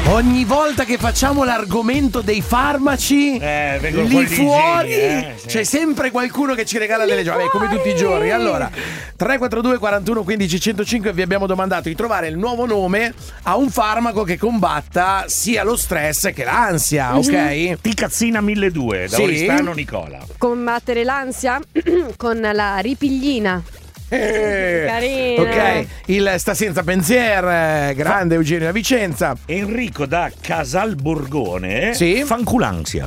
Ogni volta che facciamo l'argomento dei farmaci, lì fuori c'è sempre qualcuno che ci regala delle gioie, come tutti i giorni. Allora, 342 41 15 105, vi abbiamo domandato di trovare il nuovo nome a un farmaco che combatta sia lo stress che l'ansia, ok? Ticazzina 1200 da Oristano Nicola. Combattere l'ansia con la ripiglina. Carina. Ok, il sta senza pensier, grande Eugenio da Vicenza. Enrico da Casalborgone. Sì. Fanculansia.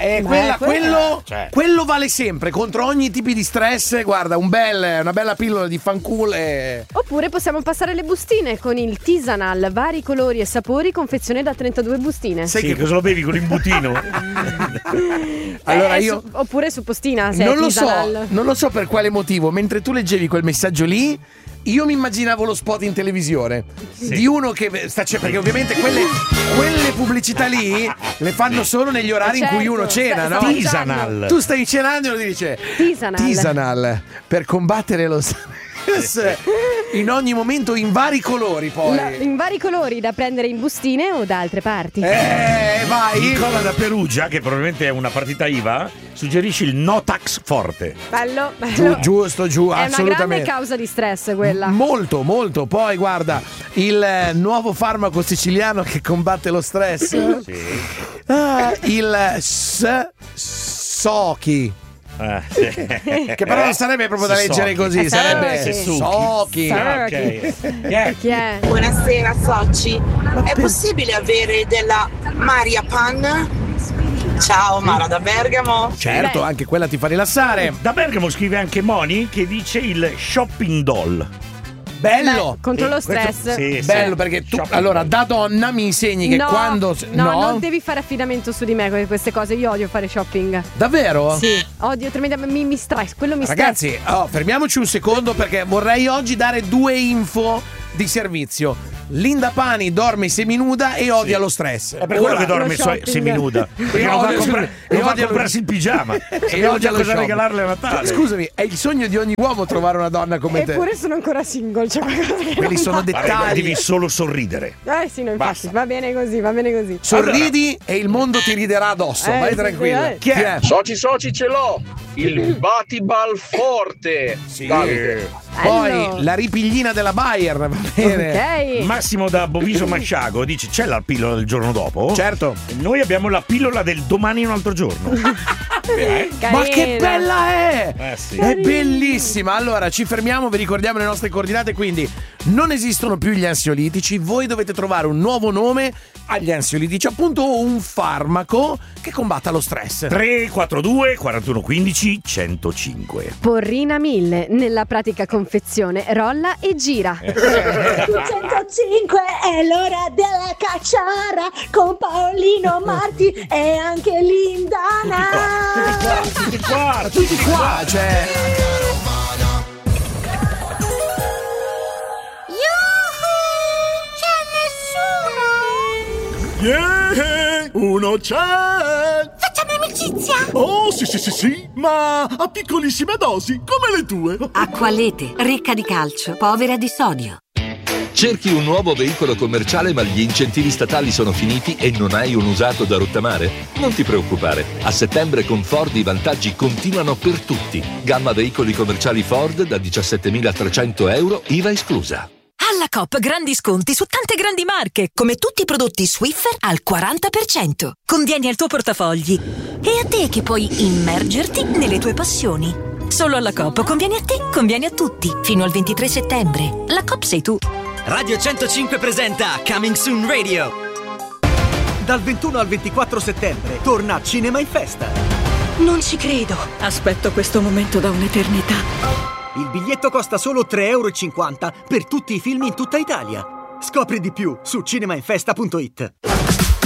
Quello vale sempre contro ogni tipo di stress. Guarda, una bella pillola di fancul. Oppure possiamo passare le bustine con il Tisanal, vari colori e sapori, confezione da 32 bustine. Sai che cosa lo bevi con l'imbutino? Allora oppure su postina, se non è lo Tisanal. non lo so per quale motivo. Mentre tu leggevi quel messaggio lì, io mi immaginavo lo spot in televisione di uno che perché ovviamente quelle pubblicità lì le fanno solo negli orari in cui uno cena, no? Tisanal. Tu stai cenando e lo dice Tisanal per combattere lo stress in ogni momento, in vari colori, poi in vari colori, da prendere in bustine o da altre parti. Vai. Nicola da Perugia, che probabilmente è una partita IVA, suggerisci il Notax Forte. Bello. Giusto, è assolutamente. una grande causa di stress quella. Molto. Poi guarda, il nuovo farmaco siciliano che combatte lo stress. Il Sochi. Che però non sarebbe proprio da leggere così, sarebbe Sochi. Chi è? Buonasera Soci, è possibile avere della Maria Pan? Ciao Mara da Bergamo. Certo, anche quella ti fa rilassare. Da Bergamo scrive anche Moni che dice il shopping doll. Bello. Contro lo stress. Bello, perché tu allora da donna mi insegni che quando non devi fare affidamento su di me con queste cose. Io odio fare shopping. Davvero? Sì, odio tremendamente, mi stress, quello mi Ragazzi, fermiamoci un secondo, perché vorrei oggi dare 2 info di servizio. Linda Pani dorme seminuda e odia lo stress. È per quello che dorme seminuda, perché non va a comprarsi il pigiama e odia cosa regalarle a Natale. Scusami, è il sogno di ogni uomo trovare una donna come te. Eppure sono ancora single, c'è qualcosa che quelli sono dettagli. Devi solo sorridere. Sì, no, infatti, va bene così. Sorridi e il mondo ti riderà addosso. Vai tranquilla. Chi è? Soci ce l'ho. Il Batibal Forte. Sì. Davide. Poi la ripiglina della Bayer, va bene. Ok. Massimo da Boviso Masciago dice: c'è la pillola del giorno dopo? Certo. Noi abbiamo la pillola del domani un altro giorno. Ma che bella è! Sì. È bellissima. Allora ci fermiamo, vi ricordiamo le nostre coordinate. Quindi non esistono più gli ansiolitici, voi dovete trovare un nuovo nome agli ansiolitici, appunto un farmaco che combatta lo stress. 342 41 15 105. Porrina 1000, nella pratica confezione rolla e gira. 105 è l'ora della cacciara con Paolino Marti e anche Lindana. Tutti qua, cioè. Yeah, uno c'è! Facciamo amicizia? Oh, sì, ma a piccolissime dosi, come le tue. Acqualete, ricca di calcio, povera di sodio. Cerchi un nuovo veicolo commerciale ma gli incentivi statali sono finiti e non hai un usato da rottamare? Non ti preoccupare, a settembre con Ford i vantaggi continuano per tutti. Gamma veicoli commerciali Ford da 17.300 euro, IVA esclusa. Alla Coop grandi sconti su tante grandi marche, come tutti i prodotti Swiffer al 40%. Convieni al tuo portafogli. E a te che puoi immergerti nelle tue passioni. Solo alla Coop conviene a te, conviene a tutti. Fino al 23 settembre. La Coop sei tu. Radio 105 presenta Coming Soon Radio. Dal 21 al 24 settembre torna Cinema in Festa. Non ci credo. Aspetto questo momento da un'eternità. Il biglietto costa solo 3,50 euro per tutti i film in tutta Italia. Scopri di più su cinemainfesta.it.